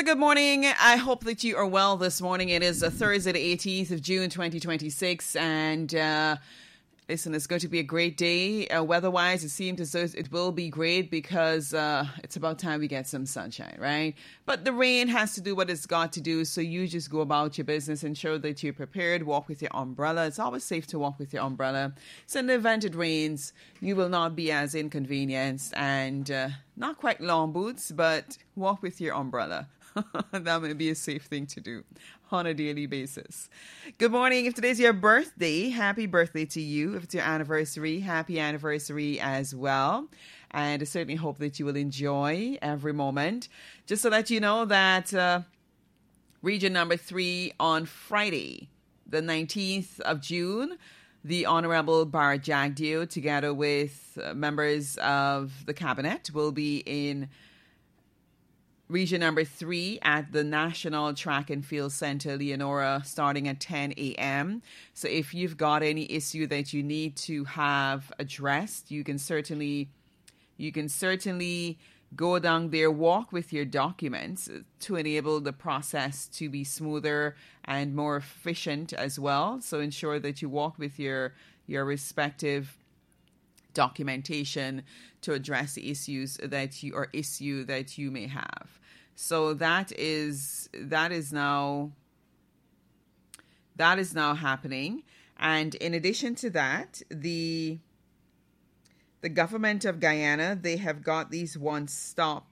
So good morning. I hope that you are well this morning. It is Thursday, the 18th of June, 2026. And listen, it's going to be a great day. Weather-wise, it seems as though it will be great because it's about time we get some sunshine, right? But the rain has to do what it's got to do. So you just go about your business, ensure that you're prepared, walk with your umbrella. It's always safe to walk with your umbrella. So in the event it rains, you will not be as inconvenienced and not quite long boots, but walk with your umbrella. That may be a safe thing to do on a daily basis. Good morning. If today's your birthday, happy birthday to you. If it's your anniversary, happy anniversary as well. And I certainly hope that you will enjoy every moment. Just to let you know that region number 3 on Friday, the 19th of June, the Honorable Bar Jagdeo, together with members of the cabinet, will be in region number 3 at the National Track and Field Center, Leonora, starting at 10 a.m. So if you've got any issue that you need to have addressed, you can certainly go down there, walk with your documents to enable the process to be smoother and more efficient as well. So ensure that you walk with your respective documentation to address the issues that you may have. So that is now happening. And in addition to that, the government of Guyana, they have got these one-stop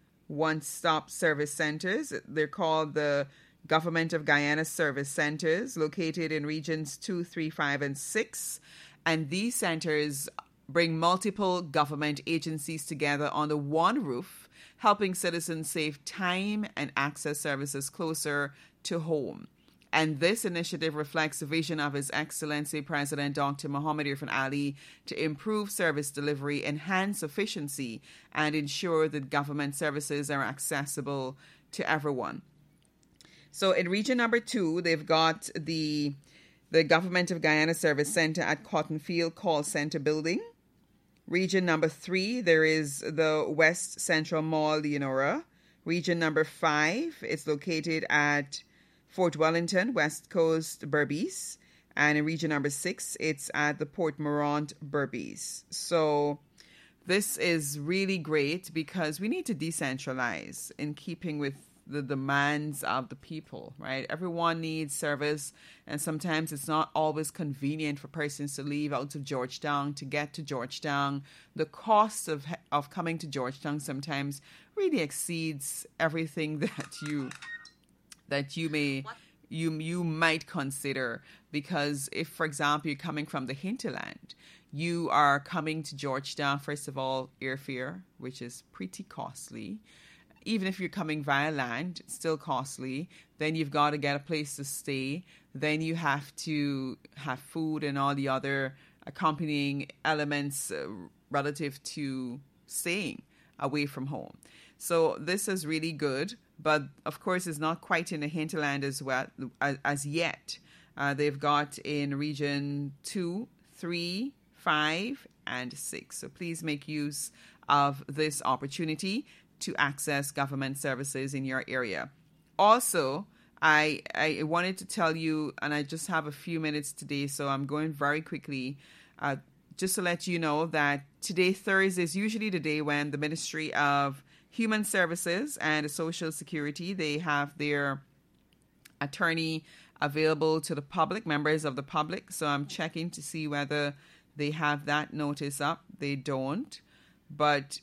service centers. They're called the Government of Guyana Service Centers, located in regions 2, 3, 5, and 6. And these centers bring multiple government agencies together under one roof, helping citizens save time and access services closer to home. And this initiative reflects the vision of His Excellency President Dr. Muhammad Irfan Ali to improve service delivery, enhance efficiency, and ensure that government services are accessible to everyone. So in region number 2, they've got the Government of Guyana Service Center at Cottonfield Call Center Building. Region number 3, there is the West Central Mall, Leonora. Region number 5, it's located at Fort Wellington, West Coast, Berbice. And in region number 6, it's at the Port Morant, Berbice. So this is really great because we need to decentralize in keeping with the demands of the people, right? Everyone needs service, and sometimes it's not always convenient for persons to leave out of Georgetown to get to Georgetown. The cost of coming to Georgetown sometimes really exceeds everything that you might consider, because if, for example, you're coming from the hinterland, you are coming to Georgetown, first of all, airfare, which is pretty costly. Even if you're coming via land, it's still costly. Then you've got to get a place to stay. Then you have to have food and all the other accompanying elements relative to staying away from home. So this is really good, but of course it's not quite in the hinterland as well as yet. They've got in region 2, 3, 5, and 6. So please make use of this opportunity to access government services in your area. Also, I wanted to tell you, and I just have a few minutes today, so I'm going very quickly, just to let you know that today, Thursday, is usually the day when the Ministry of Human Services and Social Security, they have their attorney available to the public, members of the public. So I'm checking to see whether they have that notice up. They don't, but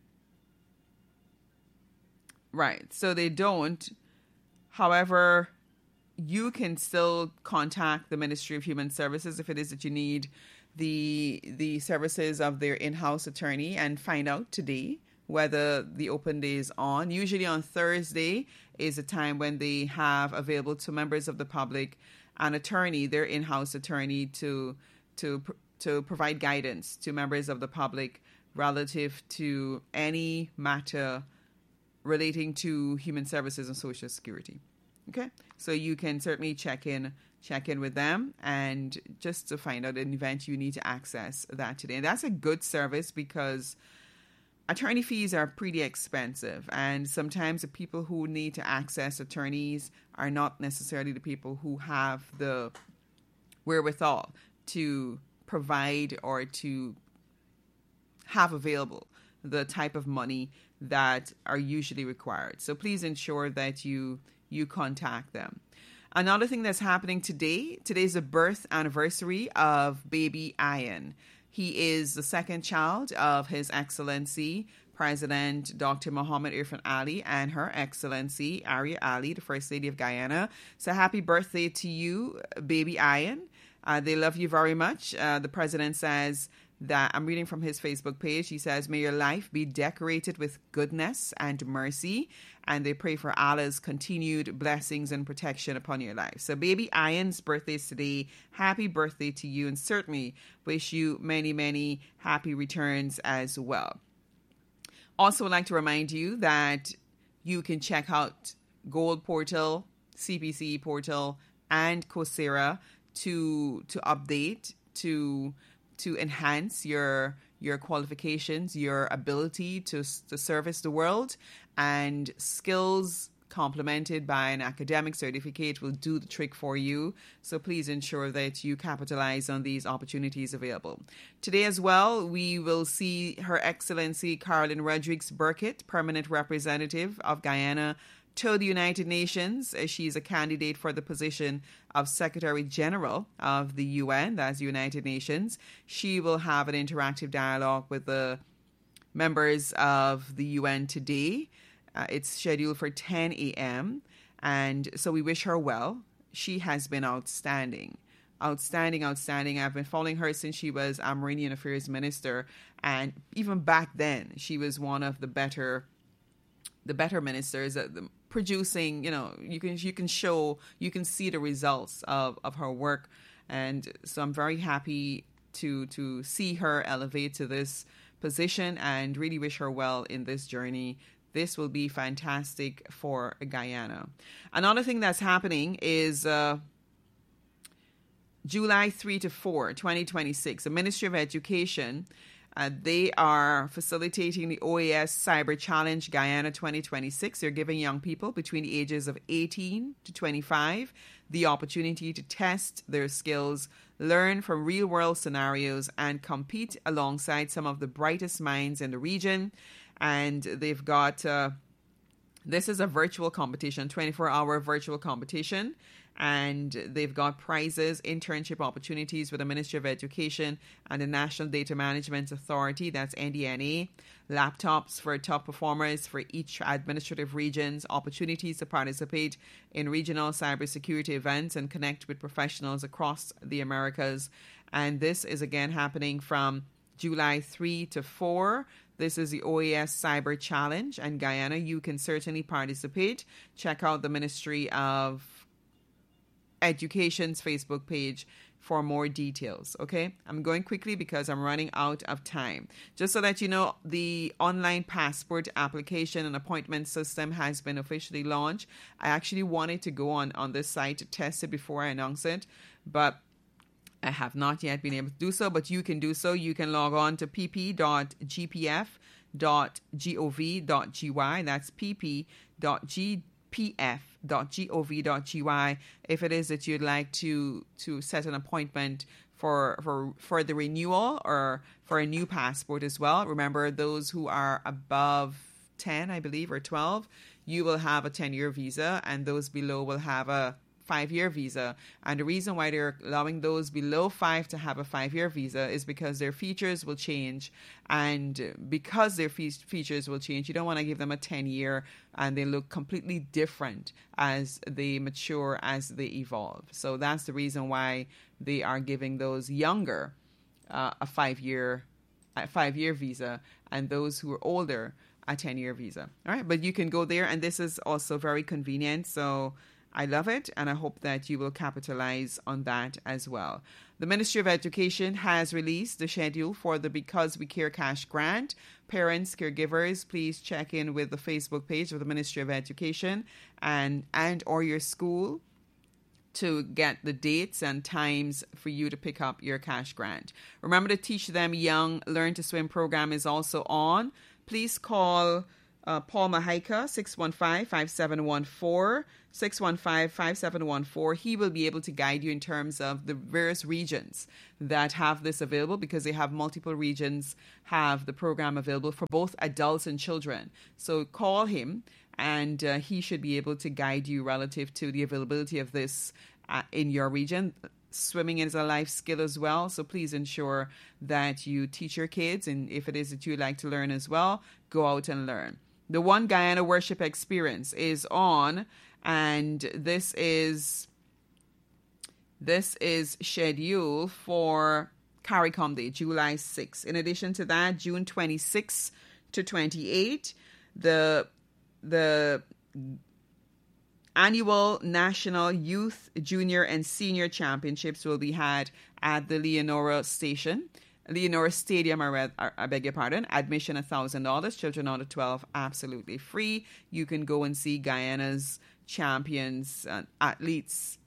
right, so they don't. However, you can still contact the Ministry of Human Services if it is that you need the services of their in-house attorney and find out today whether the open day is on. Usually on Thursday is a time when they have available to members of the public an attorney, their in-house attorney, to provide guidance to members of the public relative to any matter relating to human services and social security. Okay, so you can certainly check in with them and just to find out an event you need to access that today. And that's a good service because attorney fees are pretty expensive, and sometimes the people who need to access attorneys are not necessarily the people who have the wherewithal to provide or to have available the type of money that are usually required. So please ensure that you contact them. Another thing that's happening today's the birth anniversary of baby Ian. He is the second child of His Excellency President Dr. Muhammad Irfan Ali and Her Excellency Arya Ali, the First Lady of Guyana. So happy birthday to you, baby Ian. They love you very much. The president says that, I'm reading from his Facebook page, he says, may your life be decorated with goodness and mercy, and they pray for Allah's continued blessings and protection upon your life. So baby Ian's birthday is today. Happy birthday to you, and certainly wish you many, many happy returns as well. Also would like to remind you that you can check out Gold Portal, CPC Portal, and Coursera to update, to enhance your qualifications, your ability to service the world, and skills complemented by an academic certificate will do the trick for you. So please ensure that you capitalize on these opportunities available. Today as well, we will see Her Excellency Carolyn Rodrigues Burkitt, Permanent Representative of Guyana to the United Nations. She's a candidate for the position of Secretary General of the UN, that's United Nations. She will have an interactive dialogue with the members of the UN today. It's scheduled for 10 a.m. And so we wish her well. She has been outstanding. Outstanding. I've been following her since she was Amerindian Affairs Minister. And even back then, she was one of the better ministers, producing, you can see the results of her work. And so I'm very happy to see her elevate to this position, and really wish her well in this journey. This will be fantastic for Guyana. Another thing that's happening is July 3 to 4, 2026, the Ministry of Education, they are facilitating the OAS Cyber Challenge Guyana 2026. They're giving young people between the ages of 18 to 25 the opportunity to test their skills, learn from real-world scenarios, and compete alongside some of the brightest minds in the region. And they've got, this is a virtual competition, 24-hour virtual competition. And they've got prizes, internship opportunities with the Ministry of Education and the National Data Management Authority, that's NDNA, laptops for top performers for each administrative regions, opportunities to participate in regional cybersecurity events and connect with professionals across the Americas. And this is again happening from July 3 to 4. This is the OAS Cyber Challenge, and Guyana, you can certainly participate. Check out the Ministry of Education's Facebook page for more details. Okay, I'm going quickly because I'm running out of time. Just so that you know, the online passport application and appointment system has been officially launched. I actually wanted to go on this site to test it before I announce it, but I have not yet been able to do so. But you can do so. You can log on to pp.gpf.gov.gy. That's pp.gpf.gov.gy if it is that you'd like to set an appointment for the renewal or for a new passport as well. Remember, those who are above 10, I believe, or 12, you will have a 10-year visa, and those below will have a 5-year visa. And the reason why they're allowing those below 5 to have a 5-year visa is because their features will change. And because their features will change, you don't want to give them a 10-year and they look completely different as they mature, as they evolve. So that's the reason why they are giving those younger a 5-year visa, and those who are older a 10-year visa. All right, but you can go there, and this is also very convenient. So I love it, and I hope that you will capitalize on that as well. The Ministry of Education has released the schedule for the Because We Care Cash Grant. Parents, caregivers, please check in with the Facebook page of the Ministry of Education and or your school to get the dates and times for you to pick up your cash grant. Remember, the Teach Them Young Learn to Swim program is also on. please call Paul Mahaika, 615-5714, 615-5714. He will be able to guide you in terms of the various regions that have this available, because they have multiple regions have the program available for both adults and children. So call him, and he should be able to guide you relative to the availability of this in your region. Swimming is a life skill as well, so please ensure that you teach your kids, and if it is that you like to learn as well, go out and learn. The One Guyana Worship Experience is on, and this is scheduled for CARICOM Day, July 6th. In addition to that, June 26th to 28th, the annual National Youth, Junior, and Senior Championships will be had at the Leonora Stadium. I beg your pardon. Admission $1,000. Children under 12 absolutely free. You can go and see Guyana's championship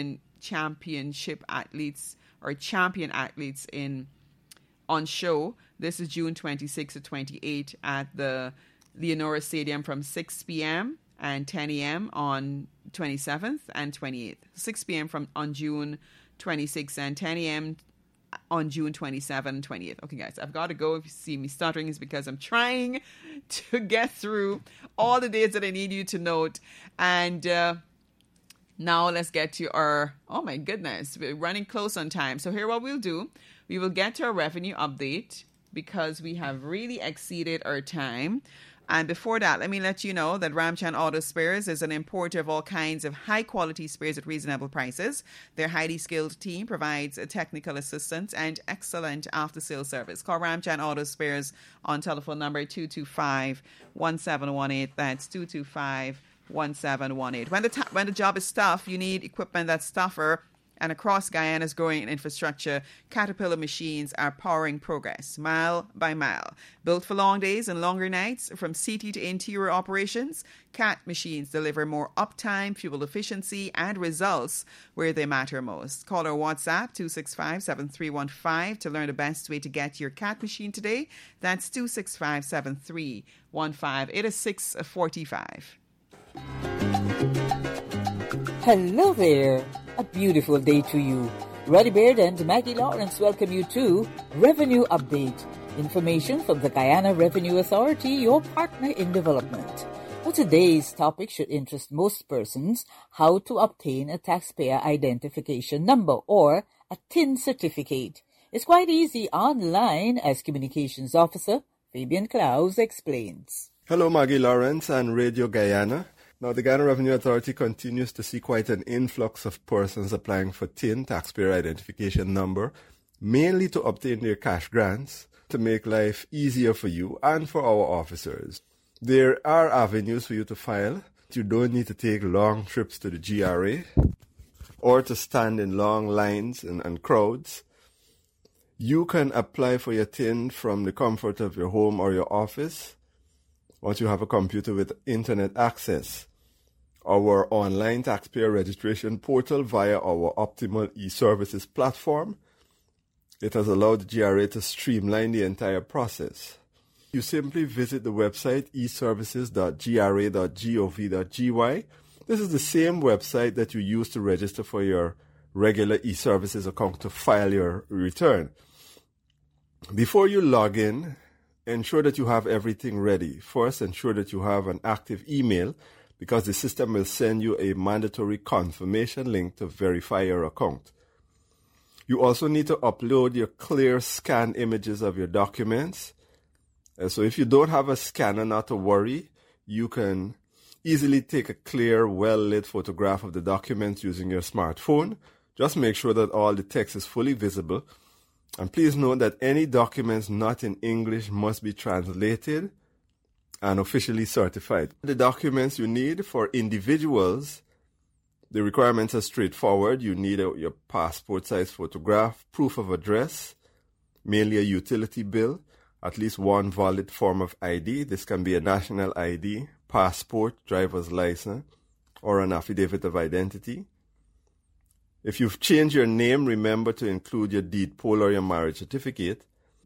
athletes or champion athletes on show. This is June 26 to 28 at the Leonora Stadium from 6 p.m. and 10 a.m. on 27th and 28th. 6 p.m. on June 26th and 10 a.m. on June 27th and 28th. Okay, guys, I've got to go. If you see me stuttering, it's because I'm trying to get through all the dates that I need you to note. And now let's get to our, oh my goodness, we're running close on time. So here what we'll do, we will get to our revenue update because we have really exceeded our time. And before that, let me let you know that Ramchan Auto Spares is an importer of all kinds of high-quality spares at reasonable prices. Their highly skilled team provides technical assistance and excellent after-sales service. Call Ramchan Auto Spares on telephone number 225-1718. That's 225-1718. When the job is tough, you need equipment that's tougher. And across Guyana's growing infrastructure, Caterpillar machines are powering progress, mile by mile. Built for long days and longer nights, from CT to interior operations, CAT machines deliver more uptime, fuel efficiency, and results where they matter most. Call or WhatsApp 265-7315 to learn the best way to get your CAT machine today. That's 265-7315. It is 6:45. Hello there. A beautiful day to you. Roddy Baird and Maggie Lawrence welcome you to Revenue Update. Information from the Guyana Revenue Authority, your partner in development. Well, today's topic should interest most persons: how to obtain a taxpayer identification number, or a TIN certificate. It's quite easy online, as Communications Officer Fabian Klaus explains. Hello, Maggie Lawrence and Radio Guyana. Now, the Guyana Revenue Authority continues to see quite an influx of persons applying for TIN, Taxpayer Identification Number, mainly to obtain their cash grants, to make life easier for you and for our officers. There are avenues for you to file. You don't need to take long trips to the GRA or to stand in long lines and crowds. You can apply for your TIN from the comfort of your home or your office once you have a computer with internet access. Our online taxpayer registration portal via our Optimal eServices platform, it has allowed the GRA to streamline the entire process. You simply visit the website eservices.gra.gov.gy. This is the same website that you use to register for your regular eServices account to file your return. Before you log in, ensure that you have everything ready. First, ensure that you have an active email, because the system will send you a mandatory confirmation link to verify your account. You also need to upload your clear scanned images of your documents. So if you don't have a scanner, not to worry. You can easily take a clear, well-lit photograph of the documents using your smartphone. Just make sure that all the text is fully visible. And please note that any documents not in English must be translated and officially certified. The documents you need for individuals, the requirements are straightforward. You need your passport-size photograph, proof of address, mainly a utility bill, at least one valid form of ID. This can be a national ID, passport, driver's license, or an affidavit of identity. If you've changed your name, remember to include your deed poll or your marriage certificate.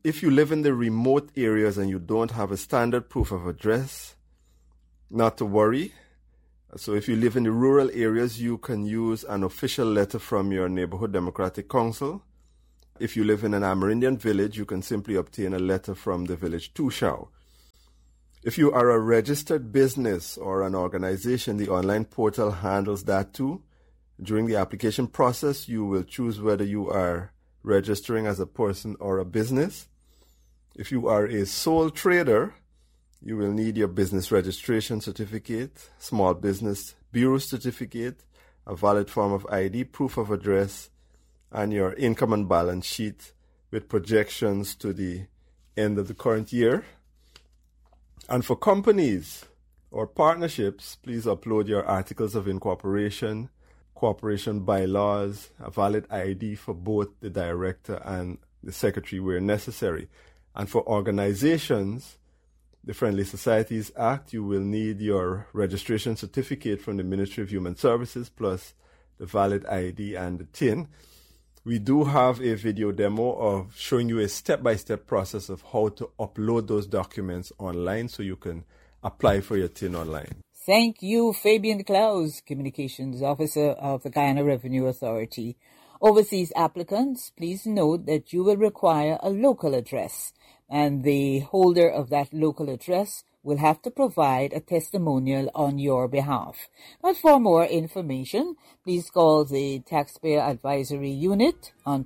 If you live in the remote areas and you don't have a standard proof of address, not to worry. So if you live in the rural areas, you can use an official letter from your neighborhood Democratic Council. If you live in an Amerindian village, you can simply obtain a letter from the village Tushao. If you are a registered business or an organization, the online portal handles that too. During the application process, you will choose whether you are registering as a person or a business. If you are a sole trader, you will need your business registration certificate, small business bureau certificate, a valid form of ID, proof of address, and your income and balance sheet with projections to the end of the current year. And for companies or partnerships, please upload your articles of incorporation, corporation bylaws, a valid ID for both the director and the secretary where necessary. And for organizations, the Friendly Societies Act, you will need your registration certificate from the Ministry of Human Services plus the valid ID and the TIN. We do have a video demo of showing you a step-by-step process of how to upload those documents online so you can apply for your TIN online. Thank you, Fabian Klaus, Communications Officer of the Guyana Revenue Authority. Overseas applicants, please note that you will require a local address, and the holder of that local address will have to provide a testimonial on your behalf. But for more information, please call the Taxpayer Advisory Unit on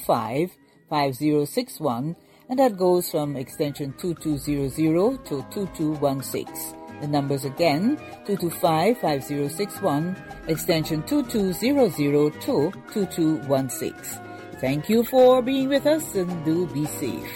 225-5061, and that goes from extension 2200 to 2216. The numbers again, 225-5061, extension 2200 to 2216. Thank you for being with us, and do be safe.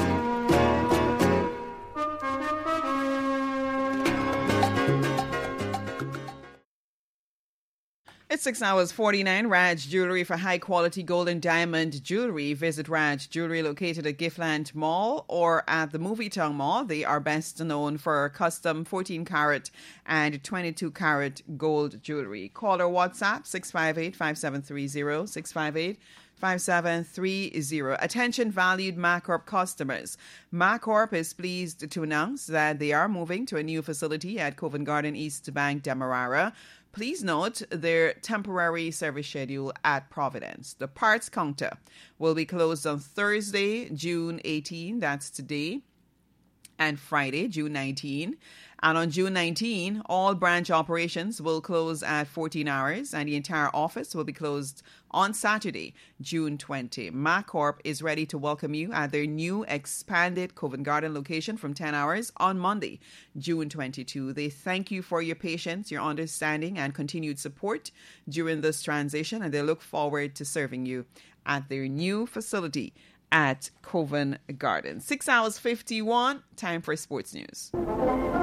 It's 6:49. Raj Jewelry for high-quality gold and diamond jewelry. Visit Raj Jewelry located at Giftland Mall or at the Movietown Mall. They are best known for custom 14-carat and 22-carat gold jewelry. Call or WhatsApp 658-5730, 658-5730. Attention valued MacCorp customers. MacCorp is pleased to announce that they are moving to a new facility at Covent Garden East Bank, Demerara. Please note their temporary service schedule at Providence. The parts counter will be closed on Thursday, June 18, that's today, and Friday, June 19. And on June 19, all branch operations will close at 14 hours and the entire office will be closed on Saturday, June 20. MacCorp is ready to welcome you at their new expanded Covent Garden location from 10 hours on Monday, June 22. They thank you for your patience, your understanding, and continued support during this transition, and they look forward to serving you at their new facility at Covent Garden. 6:51, time for sports news.